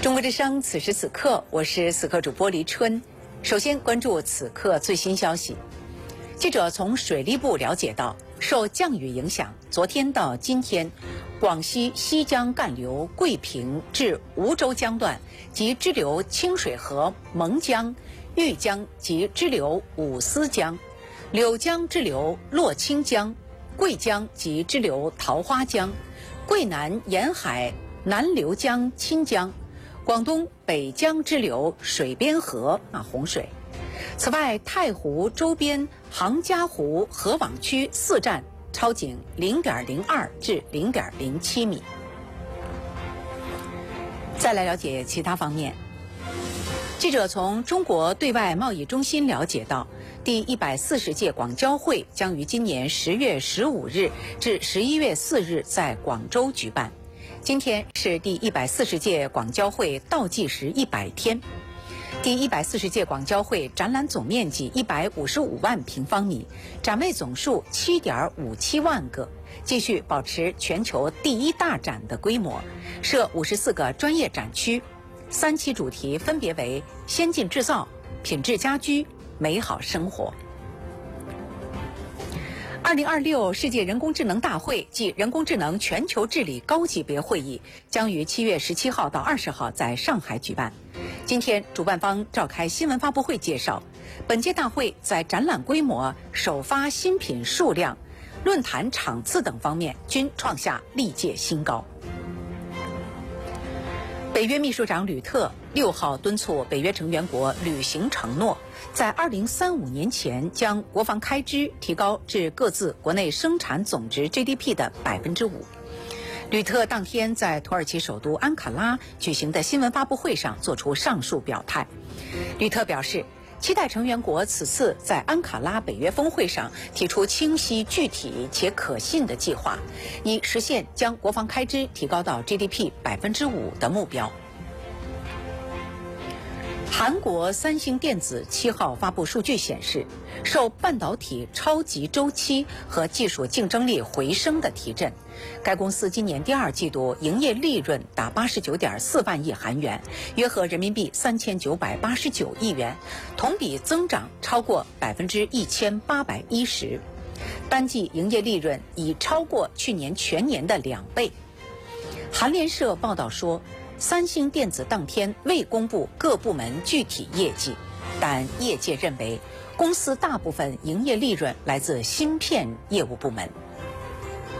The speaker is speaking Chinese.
中国之声，此时此刻，我是此刻主播黎春。首先关注此刻最新消息。记者从水利部了解到，受降雨影响，昨天到今天，广西西江干流桂平至梧州江段及支流清水河蒙江、玉江及支流五思江、柳江支流洛清江、桂江及支流桃花江、桂南沿海南流江钦江、广东北江支流水边河洪水。此外，太湖周边杭嘉湖河网区4站超警0.02至0.07米。再来了解其他方面。记者从中国对外贸易中心了解到，第140届广交会将于今年10月15日至11月4日在广州举办。今天是第140届广交会倒计时100天。第140届广交会展览总面积155万平方米，展位总数7.57万个，继续保持全球第一大展的规模，设54个专业展区，3期主题分别为先进制造、品质家居、美好生活。2026世界人工智能大会暨人工智能全球治理高级别会议将于7月17号到20号在上海举办。今天，主办方召开新闻发布会介绍，本届大会在展览规模、首发新品数量、论坛场次等方面均创下历届新高。北约秘书长吕特6号敦促北约成员国履行承诺，在2035年前将国防开支提高至各自国内生产总值 GDP 的5%。吕特当天在土耳其首都安卡拉举行的新闻发布会上作出上述表态。吕特表示，期待成员国此次在安卡拉北约峰会上提出清晰、具体且可信的计划，以实现将国防开支提高到 GDP 5%的目标。韩国三星电子7号发布数据显示，受半导体超级周期和技术竞争力回升的提振，该公司今年第2季度营业利润达89.4万亿韩元，约合人民币3989亿元，同比增长超过1810%，单季营业利润已超过去年全年的2倍。韩联社报道说，三星电子当天未公布各部门具体业绩，但业界认为公司大部分营业利润来自芯片业务部门。